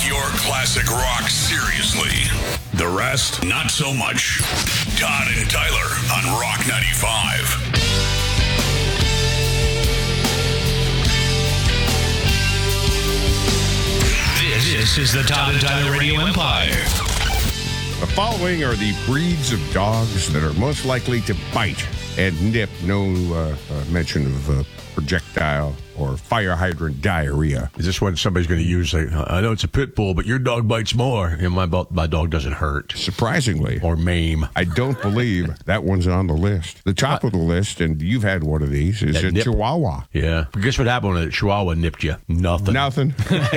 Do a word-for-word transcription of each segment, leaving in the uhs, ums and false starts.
take your classic rock seriously. The rest, not so much. Todd and Tyler on Rock ninety-five. This is the Todd and Tyler Radio Empire. The following are the breeds of dogs that are most likely to bite and nip. No uh, uh, mention of uh, projectile or fire hydrant diarrhea. Is this when somebody's going to use, like, I know it's a pit bull, but your dog bites more. And my, my dog doesn't hurt. Surprisingly. Or maim. I don't believe that one's on the list. The top what? of the list, and you've had one of these, is that a nip? Chihuahua. Yeah. But guess what happened when a Chihuahua nipped you? Nothing. Nothing.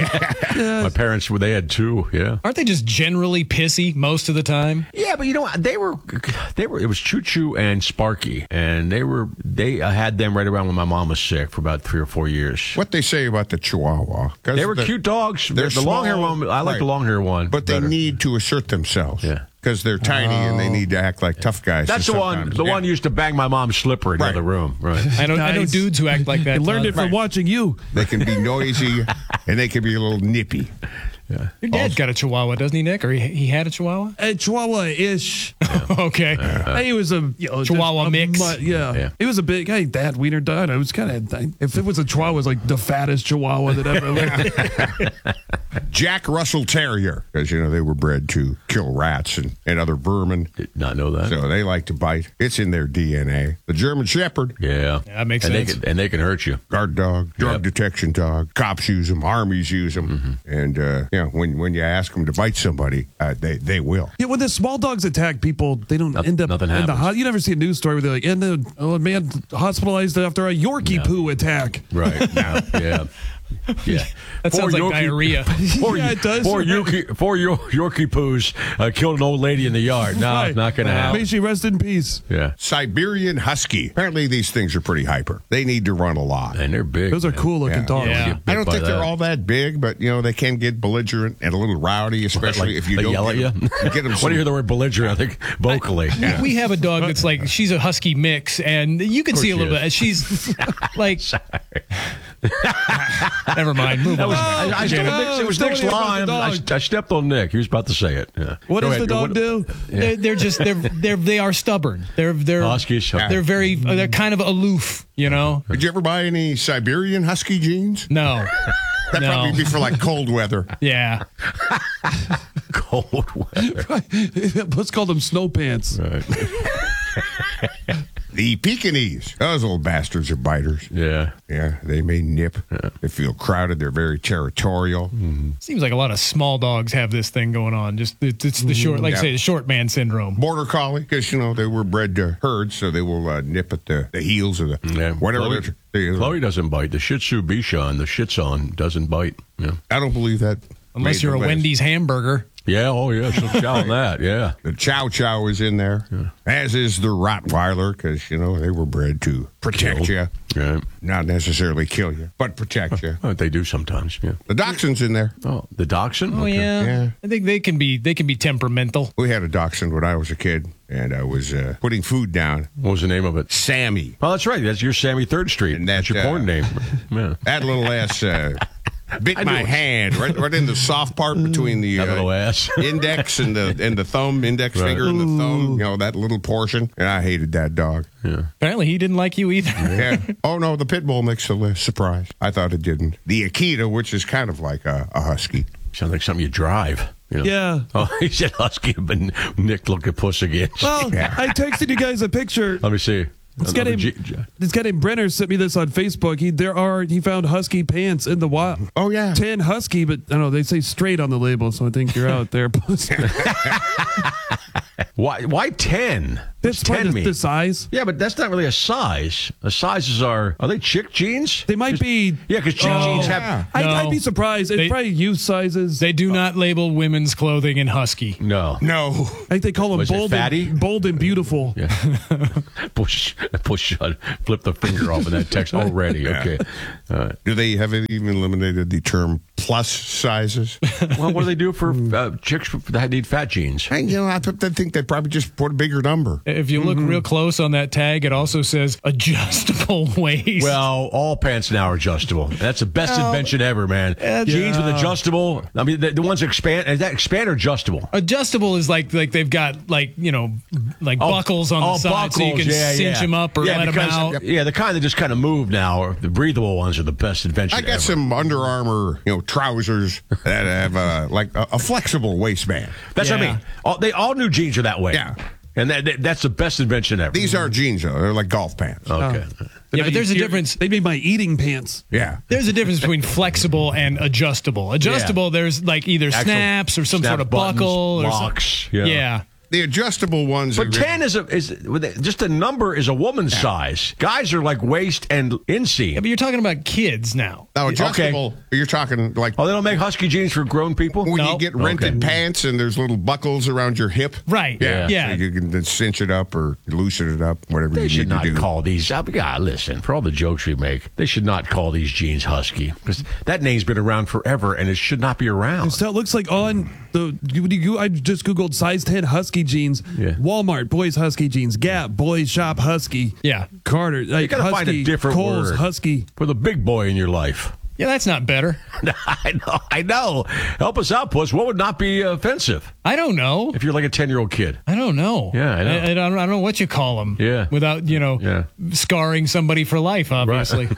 My parents, they had two, yeah. Aren't they just generally pissy most of the time? Yeah, but you know what? They were, they were, it was Choo Choo and Sparky. And they were, they I had them right around when my mom was sick for about three or four years. What they say about the Chihuahua. They were the, cute dogs. They're the long hair one, I like right. the long hair one. But better. They need to assert themselves. Yeah. Because they're tiny oh. and they need to act like tough guys. That's the one. The yeah. one used to bang my mom's slipper in right. the other room. Right. I know. Nice. I know dudes who act like that. You learned it from right. watching you. They can be noisy and they can be a little nippy. Yeah. Your dad's also got a Chihuahua, doesn't he, Nick? Or he, he had a Chihuahua? A Chihuahua-ish. Okay. Uh, he was a you know, Chihuahua a, mix. A, yeah. yeah. He was a big, hey, Dad Wiener died. I was kind of, if it was a Chihuahua, it was like the fattest Chihuahua that ever lived. Jack Russell Terrier, because, you know, they were bred to kill rats and, and other vermin. Did not know that. So they like to bite. It's in their D N A. The German Shepherd. Yeah. yeah that makes and sense. They can, and they can hurt you. Guard dog, drug yep. detection dog. Cops use them. Armies use them. Mm-hmm. And, uh, you know, when, when you ask them to bite somebody, uh, they, they will. Yeah, when the small dogs attack people, they don't no, end up nothing in happens. the ho- You never see a news story where they're like, and the oh, a man hospitalized after a Yorkie no. poo attack. Right. No. Yeah. Yeah, that sounds like Yorkie, diarrhea. Four, yeah, it does. Four Yorkie, four Yorkie poos uh, killed an old lady in the yard. No, right. not going to happen. May she rest in peace. Yeah. Siberian Husky. Apparently, these things are pretty hyper. They need to run a lot, and they're big. Those are man. cool looking yeah. dogs. Yeah. I don't think that. they're all that big, but you know they can get belligerent and a little rowdy, especially like, if you they don't yell get at them, you. Get them when you hear the word belligerent, I think vocally. I, yeah. We have a dog that's like she's a Husky mix, and you can see a little bit. She's like. Never mind. Move that was, on. I, I stepped on Nick's, it was Nick's line. I, I stepped on Nick. He was about to say it. Yeah. What Go does ahead. the dog what, do? Yeah. They're, they're just they're they're they are stubborn. They're they're Huskies. They're very they're kind of aloof. You know. Did you ever buy any Siberian Husky jeans? No. That'd no. probably be for like cold weather. Yeah. Cold weather. Let's call them snow pants. Right. The Pekingese. Those old bastards are biters. Yeah. Yeah, they may nip. Yeah. They feel crowded. They're very territorial. Mm-hmm. Seems like a lot of small dogs have this thing going on. Just It's, it's the short, like yeah. I say, the short man syndrome. Border Collie, because, you know, they were bred to herds, so they will uh, nip at the, the heels of the yeah. whatever. Chloe, they, Chloe doesn't bite. The Shih Tzu Bichon, the Shitson, doesn't bite. Yeah. I don't believe that. Unless you're a list. Wendy's hamburger. Yeah, oh yeah, some chow on that, yeah. The Chow Chow is in there, yeah. as is the Rottweiler, because, you know, they were bred to protect you. Yeah. Not necessarily kill you, but protect you. Oh, they do sometimes, yeah. The Dachshund's in there. Oh, the Dachshund? Oh, okay. yeah. yeah. I think they can be they can be temperamental. We had a Dachshund when I was a kid, and I was uh, putting food down. What was the name of it? Sammy. Oh, that's right. That's your Sammy Third Street. And that, that's your uh, porn name. Yeah. That little ass... Uh, Bit my hand right, right in the soft part between the uh, little ass. index and the and the thumb, index right. finger and the thumb. You know, that little portion. And I hated that dog. Yeah. Apparently, he didn't like you either. Yeah. Oh no, the pit bull makes the list. Surprise! I thought it didn't. The Akita, which is kind of like a, a husky. Sounds like something you drive. You know? Yeah. Oh, he said husky, but Nick looked at puss again. Well, yeah. I texted you guys a picture. Let me see. This guy, named, this guy named Brenner sent me this on Facebook. He there are he found husky pants in the wild. Oh yeah, ten husky, but I don't know. They say straight on the label, so I think you're out there. Why? Why ten? That's ten the, the size. Yeah, but that's not really a size. The sizes are are they chick jeans? They might Just, be. Yeah, because chick oh, jeans have. Yeah. I'd, no, I'd be surprised. It's they, probably youth sizes. They do not label women's clothing in husky. No, no. I think they call them Was bold, fatty? And, bold and beautiful. Yeah. push, push, uh, flip the finger off of that text already. Yeah. Okay. Uh, do they have it even eliminated the term plus sizes? Well, what do they do for uh, chicks that need fat jeans? I, you know, I think they probably just put a bigger number. It, if you look Mm-hmm. real close on that tag, it also says adjustable waist. Well, all pants now are adjustable. That's the best Well, invention ever, man. Jeans with adjustable. I mean, the, the ones that expand, is that expand or adjustable? adjustable is like like they've got like you know like Oh, buckles on the oh, side so you buckles, can yeah, cinch yeah. them up or yeah, let them because- out. Yeah, the kind that just kind of move now, or the breathable ones are the best invention I got ever. some Under Armour, you know, trousers that have uh, like a, a flexible waistband. That's what I Yeah. mean. All, they all new jeans are that way. Yeah. And that, that- that's the best invention ever. These aren't jeans, though. They're like golf pants. Okay. Yeah, but there's a difference. They made my eating pants. Yeah. There's a difference between flexible and adjustable. Adjustable, Yeah. there's like either Actual snaps or some snap sort of buttons, buckle or locks, something. yeah. yeah. The adjustable ones. But are- ten is a is with it- just a number is a woman's size. Guys are like waist and inseam. Yeah, but you're talking about kids now. Now, adjustable, you're talking like Oh, they don't make husky jeans for grown people? when No. you get rented Okay. pants and there's little buckles around your hip. Right. Yeah. Yeah. So you can then cinch it up or loosen it up, whatever They you should need not to do. call these. I mean, God, listen, for all the jokes we make, they should not call these jeans husky because that name's been around forever and it should not be around. So it looks like on the you, you, I just googled size ten husky jeans. Yeah. Walmart boys husky jeans. Gap boys shop husky. Yeah. Carter like You gotta husky. find a different Kohl's word husky. for the big boy in your life. Yeah, that's not better. I know, I know. Help us out, Puss. What would not be offensive I don't know. if you're like a ten-year-old kid? I don't know. Yeah, I know. I, I, don't, I don't know what you call them. Yeah. Without, you know, Yeah. scarring somebody for life, obviously.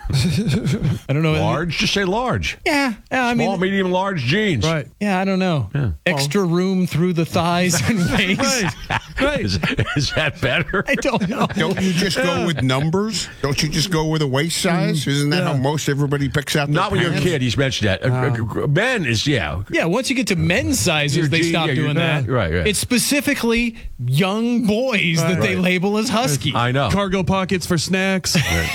I don't know. Large? Just say large. Yeah. yeah I Small, mean, medium, large jeans. Right. yeah, I don't know. Extra room through the thighs and waist. Right. Right. Is, is that better? I don't know. Don't you just go with numbers? Don't you just go with a waist size? Isn't that how most everybody picks out their Not when you're a pants? kid. He's mentioned that. Uh, uh, Men is, yeah. Yeah, once you get to men's sizes, Your they jean- stop yeah, your- doing that. right, right. It's specifically young boys that they Right. label as husky. I know. Cargo pockets for snacks.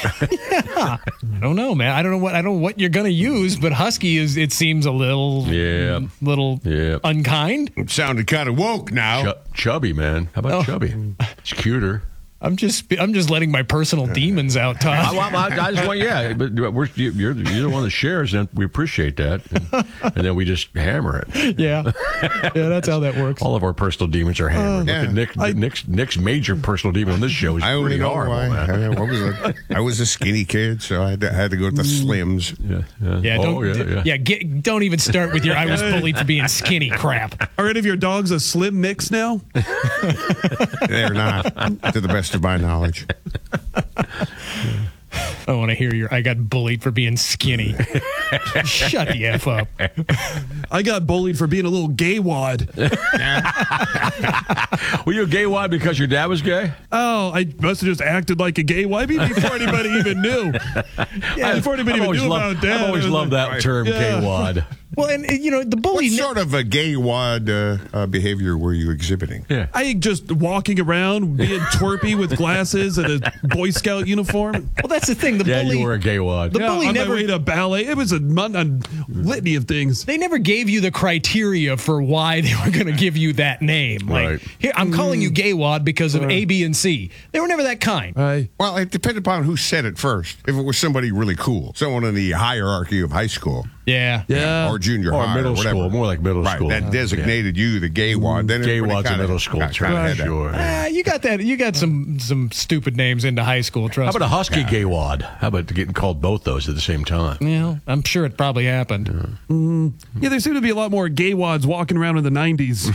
I don't know, man. I don't know what I don't know what you're gonna use, but husky is. It seems a little, Yeah. little Yeah. unkind. It sounded kind of woke now. Ch- chubby, man. How about Oh. chubby? It's cuter. I'm just I'm just letting my personal demons out, Todd. I, I, I just want, yeah, but we're, you're, you're the one that shares, and we appreciate that. And, and then we just hammer it. yeah, yeah, that's how that works. All of our personal demons are hammered. yeah. Look at Nick, I- Nick's, Nick's major personal demon on this show is I only pretty know horrible, why. man. I, I was a, I was a skinny kid, so I had to, I had to go with the slims. Yeah, yeah. Yeah, oh, don't yeah, yeah. yeah, get, don't even start with your I was bullied for being skinny crap. Are any of your dogs a slim mix now? They're not, to the best of my knowledge. I want to hear your I got bullied for being skinny. Shut the F up. I got bullied for being a little gay wad. Were you a gay wad because your dad was gay? Oh, I must have just acted like a gay wad before anybody even knew. Yeah, before anybody I've even always knew loved, about that. I've always I was loved like, that term, Yeah. gay wad. Well, and uh, you know the bully. What ne- sort of a gay wad uh, uh, behavior were you exhibiting? Yeah. I just walking around being twerpy with glasses and a Boy Scout uniform. well, that's the thing. The Yeah, bully. you were a gay wad. The Yeah, bully on never. my way to ballet. It was a, mon- a litany of things. They never gave you the criteria for why they were going to give you that name. Like, Right. here, I'm calling you gay wad because of A, B, and C. They were never that kind. I, Well, it depended upon who said it first. If it was somebody really cool, someone in the hierarchy of high school Yeah. yeah. or junior Or high middle or whatever. school, more like middle right, school. that designated you the gay wad. Then Gay everybody wads in kinda- middle school. kinda Right, had that. sure. Ah, you got that. You got some some stupid names into high school. How Trust about a me. husky gay wad? How about getting called both those at the same time? Yeah, I'm sure it probably happened. yeah, there seemed to be a lot more gay wads walking around in the nineties.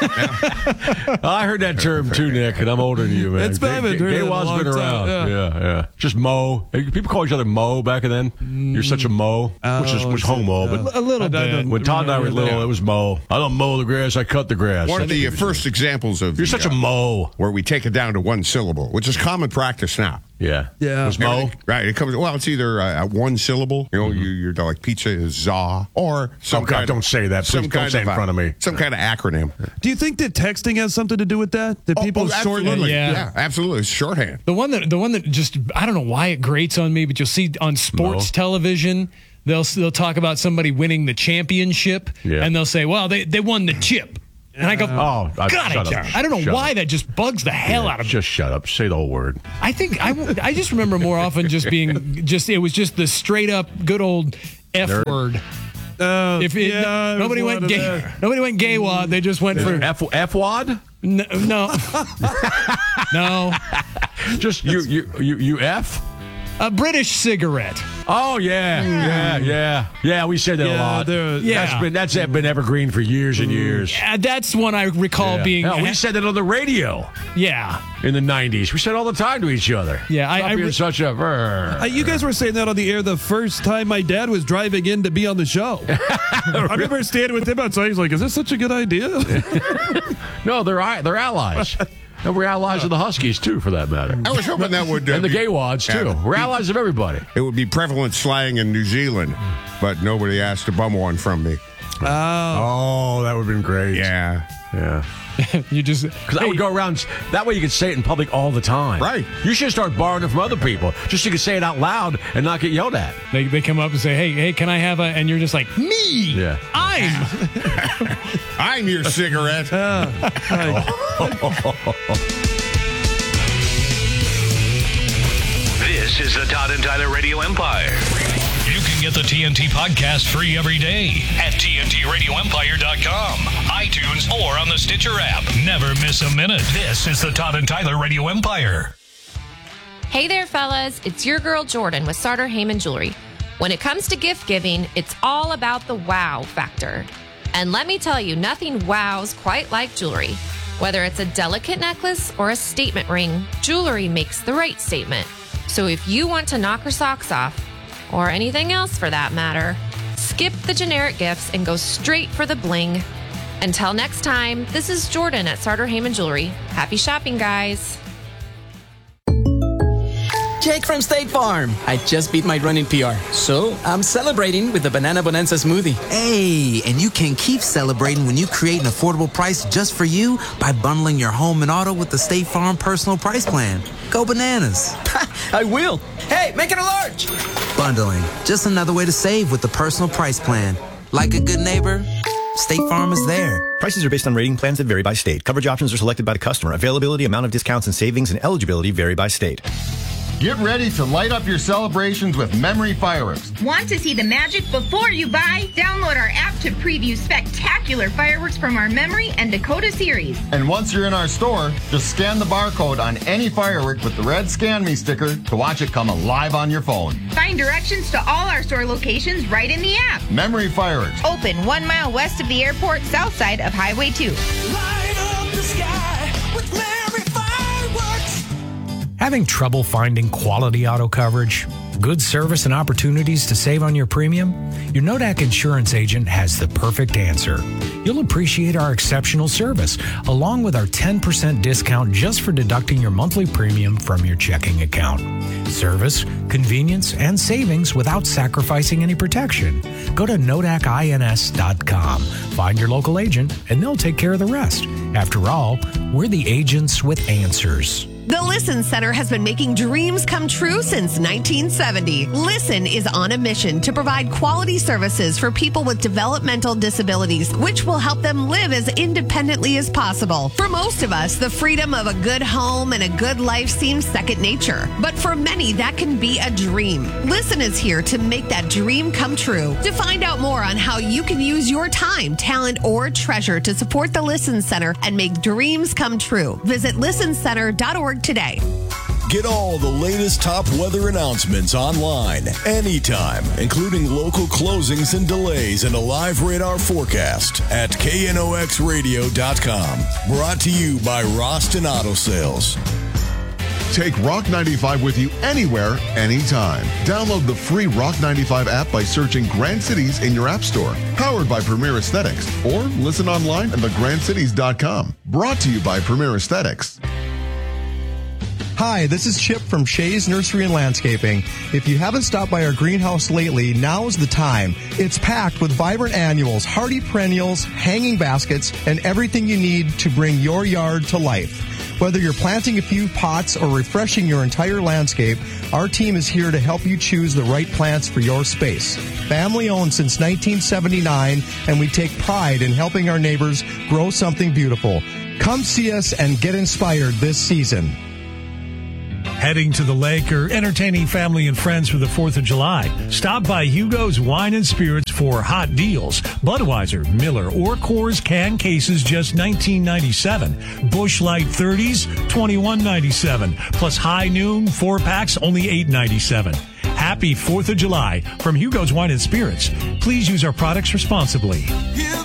I heard that term too, Nick, and I'm older than you, man. It's been- I haven't Gay, heard gay it in a wad's long been time, around. yeah. Yeah. yeah, Just Mo. People call each other Mo back then. You're such a Mo, which is Oh, was it's- homo, uh, but A little I bit. don't- when Todd and I were remember little, that. it was Mo. I don't mow the grass, I cut the grass. One of the uh, first examples of You're the, such a uh, Mo. where we take it down to one syllable, which is common practice now. Yeah. Yeah. Was Mo? Right. It comes. Well, it's either uh, one syllable. You know, you, you're like pizza is za, or some Oh, God, kind don't of, say that. Please some don't kind say it in a- front of me. Some kind of acronym. Do you think that texting has something to do with that? That people oh, shorten absolutely. Yeah. Yeah, absolutely. It's shorthand. The one that the one that just I don't know why it grates on me, but you'll see on sports Mo. television. They'll they'll talk about somebody winning the championship, Yeah. and they'll say, "Well, they, they won the chip," and I go, Oh, I- God, I, shut up. can't- I don't know Shut why up. that just bugs the hell out of me. Just shut up. Say the whole word. I think I, I just remember more often just being just it was just the straight up good old F Nerd. word. Uh, if it, yeah, nobody there's went one in gay, there. nobody went gay wad. They just went for F F wad. no, no, no. Just you you you you F. A British cigarette. Oh yeah, yeah, yeah, yeah. We said that Yeah, a lot. they're- Yeah. That's been that's been evergreen for years and years. Uh, that's one I recall Yeah. being. Hell, we said that on the radio yeah, in the nineties. We said all the time to each other. Yeah, I- Stop I being re- such a. Uh, you guys were saying that on the air the first time my dad was driving in to be on the show. I remember standing with him outside. He's like, "Is this such a good idea?" No, they're i- they're allies. And we're allies of the Huskies, too, for that matter. I was hoping that would. Uh, And the be- gay wads, too. Yeah. We're allies of everybody. It would be prevalent slang in New Zealand, but nobody asked to bum one from me. Oh, that would have been great. Yeah. Yeah. you just Because I would go around, that way you could say it in public all the time. Right. You should start borrowing it from other people, just so you can say it out loud and not get yelled at. They, they come up and say, "Hey, hey, can I have a?" And you're just like, "Me, Yeah. I'm." I'm your cigarette. This is the Todd and Tyler Radio Empire. You can get the T N T podcast free every day at T N T radio empire dot com, iTunes, or on the Stitcher app. Never miss a minute. This is the Todd and Tyler Radio Empire. Hey there, fellas. It's your girl Jordan with Sartor Heyman Jewelry. When it comes to gift giving, it's all about the wow factor. And let me tell you, nothing wows quite like jewelry. Whether it's a delicate necklace or a statement ring, jewelry makes the right statement. So if you want to knock her socks off, or anything else for that matter, skip the generic gifts and go straight for the bling. Until next time, this is Jordan at Sartor Heyman Jewelry. Happy shopping, guys. Jake from State Farm. I just beat my running P R, so I'm celebrating with the Banana Bonanza smoothie. Hey, and you can keep celebrating when you create an affordable price just for you by bundling your home and auto with the State Farm Personal Price Plan. Go bananas. I will. Hey, make it a large. Bundling, just another way to save with the Personal Price Plan. Like a good neighbor, State Farm is there. Prices are based on rating plans that vary by state. Coverage options are selected by the customer. Availability, amount of discounts and savings, and eligibility vary by state. Get ready to light up your celebrations with Memory Fireworks. Want to see the magic before you buy? Download our app to preview spectacular fireworks from our Memory and Dakota series. And once you're in our store, just scan the barcode on any firework with the red Scan Me sticker to watch it come alive on your phone. Find directions to all our store locations right in the app. Memory Fireworks. Open one mile west of the airport, south side of Highway two. Light up the sky with Memory Fireworks. Having trouble finding quality auto coverage, good service, and opportunities to save on your premium? Your Nodak insurance agent has the perfect answer. You'll appreciate our exceptional service, along with our ten percent discount just for deducting your monthly premium from your checking account. Service, convenience, and savings without sacrificing any protection. Go to nodak ins dot com, find your local agent, and they'll take care of the rest. After all, we're the agents with answers. The Listen Center has been making dreams come true since nineteen seventy. Listen is on a mission to provide quality services for people with developmental disabilities, which will help them live as independently as possible. For most of us, the freedom of a good home and a good life seems second nature. But for many, that can be a dream. Listen is here to make that dream come true. To find out more on how you can use your time, talent, or treasure to support the Listen Center and make dreams come true, visit listen center dot org today. Get all the latest top weather announcements online, anytime, including local closings and delays and a live radar forecast at K N O X radio dot com. Brought to you by Roston Auto Sales. Take Rock ninety-five with you anywhere, anytime. Download the free Rock ninety-five app by searching Grand Cities in your app store. Powered by Premier Aesthetics. Or listen online at the grand cities dot com. Brought to you by Premier Aesthetics. Hi, this is Chip from Shays Nursery and Landscaping. If you haven't stopped by our greenhouse lately, now is the time. It's packed with vibrant annuals, hardy perennials, hanging baskets, and everything you need to bring your yard to life. Whether you're planting a few pots or refreshing your entire landscape, our team is here to help you choose the right plants for your space. Family owned since nineteen seventy-nine, and we take pride in helping our neighbors grow something beautiful. Come see us and get inspired this season. Heading to the lake or entertaining family and friends for the fourth of July? Stop by Hugo's Wine and Spirits for hot deals. Budweiser, Miller, or Coors can cases just nineteen ninety-seven. Busch Light thirties, twenty-one ninety-seven. Plus High Noon four packs, only eight ninety-seven. Happy fourth of July from Hugo's Wine and Spirits. Please use our products responsibly.